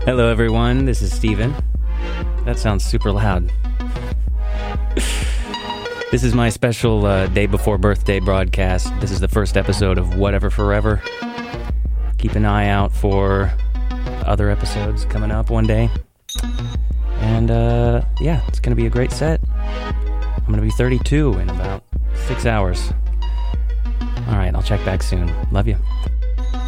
Hello, everyone. This is Steven. That sounds super loud. This is my special day before birthday broadcast. This is the first episode of Whatever Forever. Keep an eye out for other episodes coming up one day. And yeah, it's going to be a great set. I'm going to be 32 in about 6 hours. All right, I'll check back soon. Love you.